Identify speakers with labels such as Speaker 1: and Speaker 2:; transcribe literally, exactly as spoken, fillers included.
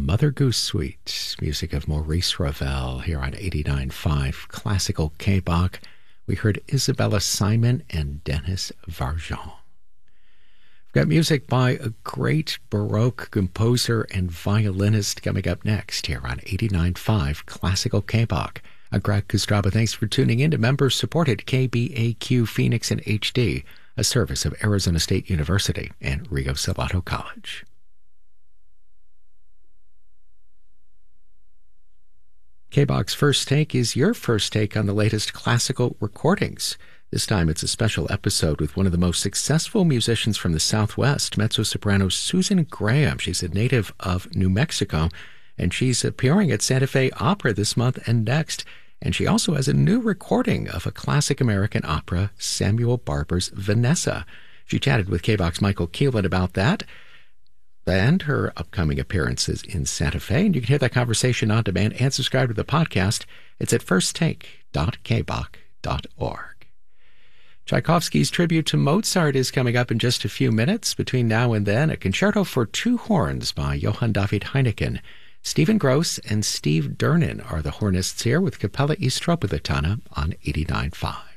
Speaker 1: Mother Goose Suite, music of Maurice Ravel here on eighty-nine point five Classical K-Bach. We heard Isabella Simon and Dennis Varjon. We've got music by a great Baroque composer and violinist coming up next here on eighty-nine point five Classical K-Bach. I'm Greg Kostraba. Thanks for tuning in to member-supported K B A Q Phoenix in H D, a service of Arizona State University and Rio Salado College. K-Bach's First Take is your first take on the latest classical recordings. This time it's a special episode with one of the most successful musicians from the Southwest, mezzo-soprano Susan Graham. She's a native of New Mexico, and she's appearing at Santa Fe Opera this month and next. And she also has a new recording of a classic American opera, Samuel Barber's Vanessa. She chatted with K-Bach's Michael Keelan about that and her upcoming appearances in Santa Fe. And you can hear that conversation on demand and subscribe to the podcast. It's at first take dot k bach dot org. Tchaikovsky's tribute to Mozart is coming up in just a few minutes. Between now and then, a concerto for two horns by Johann David Heineken. Stephen Gross and Steve Dernan are the hornists here with Capella Istropolitana on eighty-nine point five.